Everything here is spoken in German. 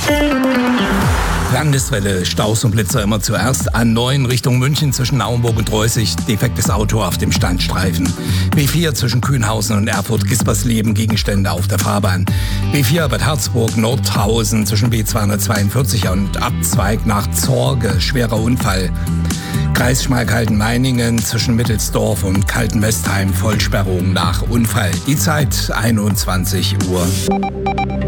Landeswelle, Staus und Blitzer immer zuerst. A9 Richtung München zwischen Naumburg und Reußig, defektes Auto auf dem Standstreifen. B4 zwischen Kühnhausen und Erfurt-Gispersleben, Gegenstände auf der Fahrbahn. B4 Bad Harzburg, Nordhausen zwischen B242 und Abzweig nach Zorge, schwerer Unfall. Kreis Schmalkalden-Meiningen zwischen Mittelsdorf und Kaltenwestheim, Vollsperrung nach Unfall. Die Zeit 21 Uhr.